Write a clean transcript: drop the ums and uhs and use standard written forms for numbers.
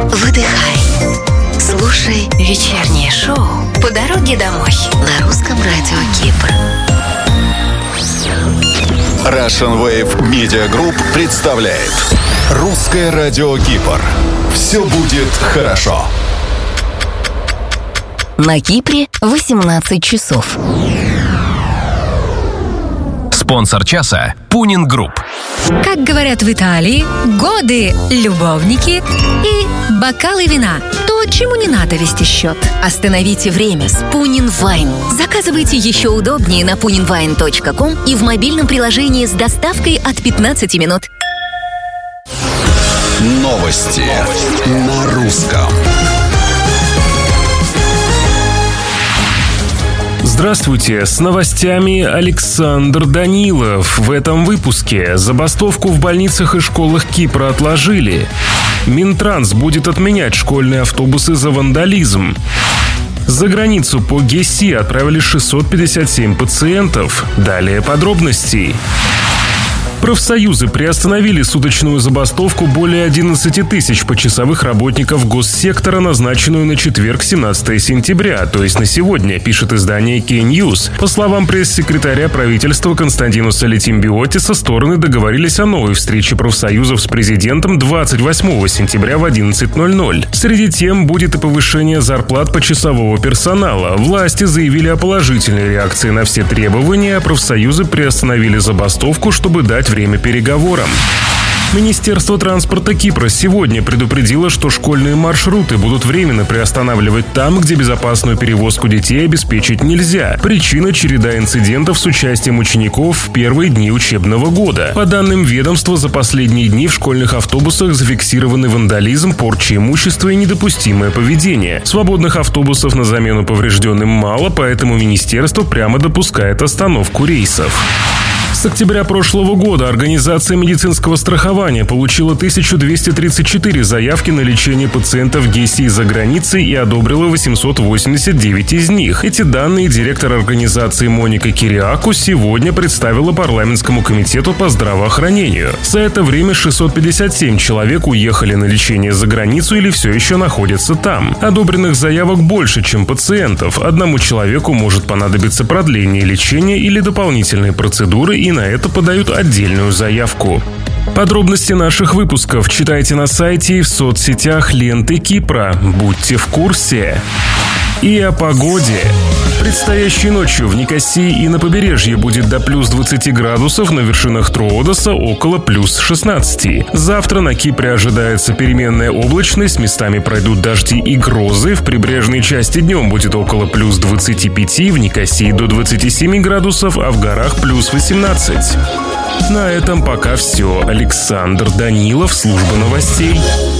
выдыхай. Слушай вечернее шоу по дороге домой на русском радио Кипр. Russian Wave Media Group представляет Русское радио Кипр. Все будет хорошо. На Кипре 18 часов. Спонсор часа – Пунин Групп. Как говорят в Италии, годы, любовники и бокалы вина. То, чему не надо вести счет. Остановите время с Пунин Вайн. Заказывайте еще удобнее на puninwine.com и в мобильном приложении с доставкой от 15 минут. Новости на русском. Здравствуйте, с новостями Александр Данилов. В этом выпуске забастовку в больницах и школах Кипра отложили. Минтранс будет отменять школьные автобусы за вандализм. За границу по ГЕСИ отправили 657 пациентов. Далее подробности. Профсоюзы приостановили суточную забастовку более 11 тысяч почасовых работников госсектора, назначенную на четверг, 17 сентября, то есть на сегодня, пишет издание K-News. По словам пресс-секретаря правительства Константинуса Летимбиотиса, стороны договорились о новой встрече профсоюзов с президентом 28 сентября в 11:00. Среди тем будет и повышение зарплат почасового персонала. Власти заявили о положительной реакции на все требования, а профсоюзы приостановили забастовку, чтобы дать время переговорам. Министерство транспорта Кипра сегодня предупредило, что школьные маршруты будут временно приостанавливать там, где безопасную перевозку детей обеспечить нельзя. Причина – череда инцидентов с участием учеников в первые дни учебного года. По данным ведомства, за последние дни в школьных автобусах зафиксированы вандализм, порча имущества и недопустимое поведение. Свободных автобусов на замену поврежденным мало, поэтому министерство прямо допускает остановку рейсов. С октября прошлого года Организация медицинского страхования получила 1234 заявки на лечение пациентов ГЕСИ за границей и одобрила 889 из них. Эти данные директор организации Моника Кириаку сегодня представила парламентскому комитету по здравоохранению. За это время 657 человек уехали на лечение за границу или все еще находятся там. Одобренных заявок больше, чем пациентов. Одному человеку может понадобиться продление лечения или дополнительные процедуры, и на это подают отдельную заявку. Подробности наших выпусков читайте на сайте и в соцсетях ленты Кипра. Будьте в курсе. И о погоде. Предстоящей ночью в Никосии и на побережье будет до плюс 20 градусов, на вершинах Троодоса около плюс 16. Завтра на Кипре ожидается переменная облачность, местами пройдут дожди и грозы. В прибрежной части днем будет около плюс 25, в Никосии до 27 градусов, а в горах плюс 18. На этом пока все. Александр Данилов, служба новостей.